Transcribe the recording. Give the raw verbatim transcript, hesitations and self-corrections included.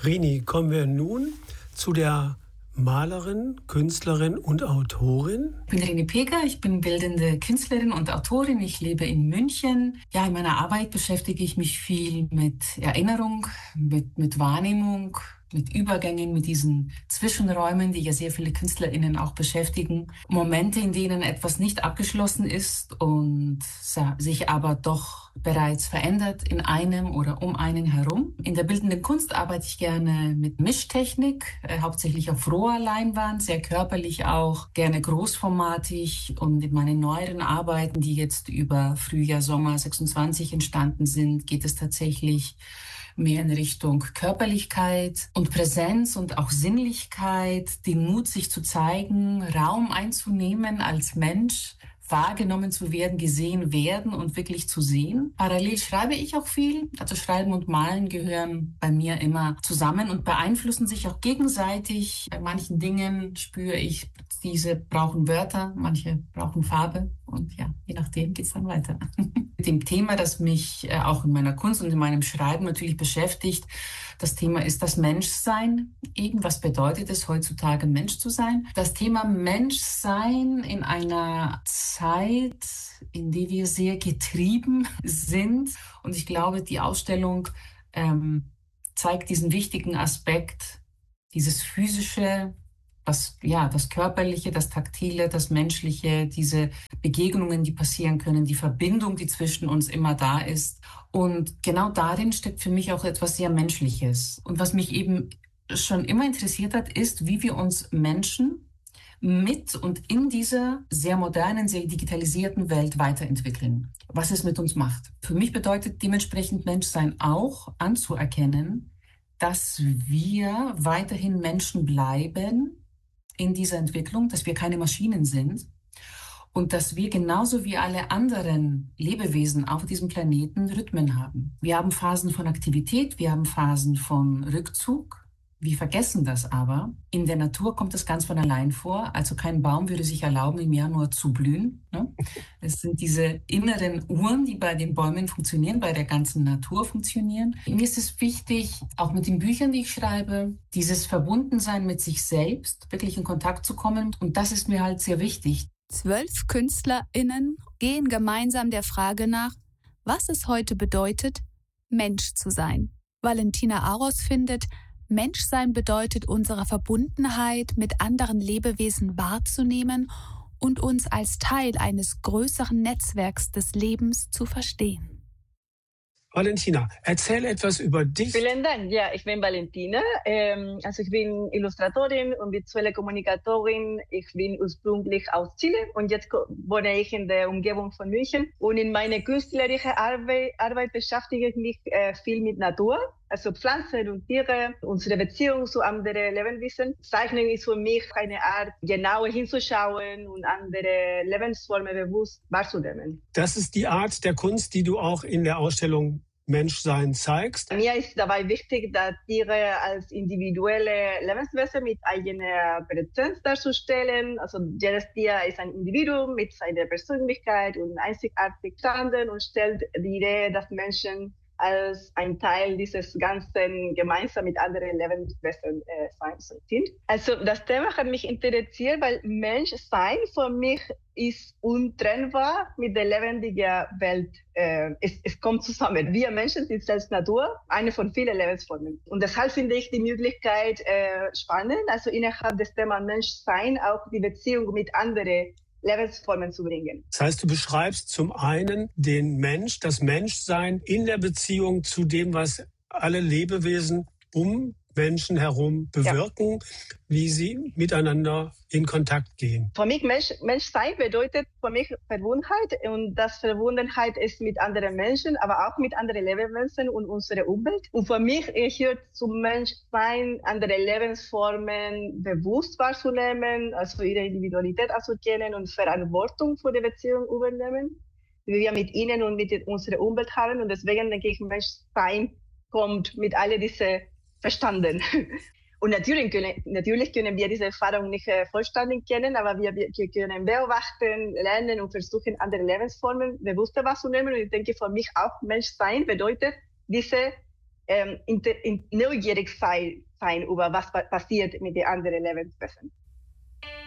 Rini, kommen wir nun zu der Malerin, Künstlerin und Autorin. Ich bin Rini Peker, ich bin bildende Künstlerin und Autorin. Ich lebe in München. Ja, in meiner Arbeit beschäftige ich mich viel mit Erinnerung, mit, mit Wahrnehmung, mit Übergängen, mit diesen Zwischenräumen, die ja sehr viele KünstlerInnen auch beschäftigen. Momente, in denen etwas nicht abgeschlossen ist und sich aber doch bereits verändert in einem oder um einen herum. In der bildenden Kunst arbeite ich gerne mit Mischtechnik, äh, hauptsächlich auf roher Leinwand, sehr körperlich auch, gerne großformatig. Und in meinen neueren Arbeiten, die jetzt über Frühjahr, Sommer sechsundzwanzig entstanden sind, geht es tatsächlich mehr in Richtung Körperlichkeit und Präsenz und auch Sinnlichkeit, den Mut, sich zu zeigen, Raum einzunehmen als Mensch, wahrgenommen zu werden, gesehen werden und wirklich zu sehen. Parallel schreibe ich auch viel. Also Schreiben und Malen gehören bei mir immer zusammen und beeinflussen sich auch gegenseitig. Bei manchen Dingen spüre ich, diese brauchen Wörter, manche brauchen Farbe und ja, je nachdem geht's dann weiter. Mit dem Thema, das mich auch in meiner Kunst und in meinem Schreiben natürlich beschäftigt, das Thema ist das Menschsein. Eben, was bedeutet es heutzutage, Mensch zu sein? Das Thema Menschsein in einer Zeit, in der wir sehr getrieben sind. Und ich glaube, die Ausstellung ähm, zeigt diesen wichtigen Aspekt, dieses physische, das, ja, das Körperliche, das Taktile, das Menschliche, diese Begegnungen, die passieren können, die Verbindung, die zwischen uns immer da ist. Und genau darin steckt für mich auch etwas sehr Menschliches. Und was mich eben schon immer interessiert hat, ist, wie wir uns Menschen mit und in dieser sehr modernen, sehr digitalisierten Welt weiterentwickeln. Was es mit uns macht. Für mich bedeutet dementsprechend Menschsein auch anzuerkennen, dass wir weiterhin Menschen bleiben in dieser Entwicklung, dass wir keine Maschinen sind und dass wir genauso wie alle anderen Lebewesen auf diesem Planeten Rhythmen haben. Wir haben Phasen von Aktivität, wir haben Phasen von Rückzug. Wir vergessen das aber. In der Natur kommt das ganz von allein vor. Also kein Baum würde sich erlauben, im Januar zu blühen. Ne? Es sind diese inneren Uhren, die bei den Bäumen funktionieren, bei der ganzen Natur funktionieren. Mir ist es wichtig, auch mit den Büchern, die ich schreibe, dieses Verbundensein mit sich selbst, wirklich in Kontakt zu kommen. Und das ist mir halt sehr wichtig. Zwölf KünstlerInnen gehen gemeinsam der Frage nach, was es heute bedeutet, Mensch zu sein. Valentina Aros findet, Menschsein bedeutet, unsere Verbundenheit mit anderen Lebewesen wahrzunehmen und uns als Teil eines größeren Netzwerks des Lebens zu verstehen. Valentina, erzähl etwas über dich. Vielen Dank. Ja, ich bin Valentina. Ähm, also ich bin Illustratorin und visuelle Kommunikatorin. Ich bin ursprünglich aus Chile und jetzt wohne ich in der Umgebung von München. Und in meiner künstlerischen Arbeit, Arbeit beschäftige ich mich äh, viel mit Natur. Also Pflanzen und Tiere, unsere Beziehung zu anderen Lebewesen. Zeichnen ist für mich eine Art, genauer hinzuschauen und andere Lebensformen bewusst wahrzunehmen. Das ist die Art der Kunst, die du auch in der Ausstellung Menschsein zeigst. Mir ist dabei wichtig, dass Tiere als individuelle Lebenswesen mit eigener Präsenz darzustellen. Also jedes Tier ist ein Individuum mit seiner Persönlichkeit und Einzigartigkeit und stellt die Idee, dass Menschen als ein Teil dieses Ganzen gemeinsam mit anderen Lebenswesen äh, sein sind. Also das Thema hat mich interessiert, weil Menschsein für mich ist untrennbar mit der lebendigen Welt. Äh, es, es kommt zusammen. Wir Menschen sind selbst Natur, eine von vielen Lebensformen. Und deshalb finde ich die Möglichkeit äh, spannend, also innerhalb des Themas Menschsein auch die Beziehung mit anderen Lebensformen zu bringen. Das heißt, du beschreibst zum einen den Mensch, das Menschsein in der Beziehung zu dem, was alle Lebewesen um Menschen herum bewirken, ja, wie sie miteinander in Kontakt gehen. Für mich Mensch, Menschsein bedeutet für mich Verbundenheit und das Verbundenheit ist mit anderen Menschen, aber auch mit anderen Lebewesen und unserer Umwelt. Und für mich gehört zum Menschsein andere Lebensformen bewusst wahrzunehmen, also ihre Individualität anzukennen und Verantwortung für die Beziehung übernehmen, wie wir mit ihnen und mit unserer Umwelt haben. Und deswegen denke ich, Menschsein kommt mit all diese verstanden. Und natürlich können, natürlich können wir diese Erfahrung nicht äh, vollständig kennen, aber wir, wir können beobachten, lernen und versuchen, andere Lebensformen bewusster wahrzunehmen. Und ich denke, für mich auch Menschsein bedeutet, diese ähm, inter, in, neugierig sein, sein über was pa passiert mit den anderen Lebewesen.